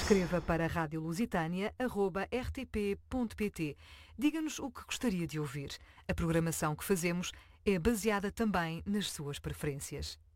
Escreva para radiolusitania@rtp.pt. Diga-nos o que gostaria de ouvir. A programação que fazemos é baseada também nas suas preferências.